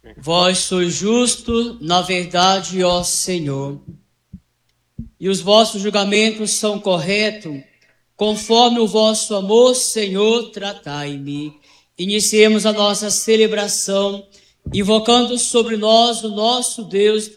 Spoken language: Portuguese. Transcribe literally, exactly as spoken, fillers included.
Vós sois justo, na verdade, ó Senhor, e os vossos julgamentos são corretos, conforme o vosso amor, Senhor, tratai-me. Iniciemos a nossa celebração, invocando sobre nós o nosso Deus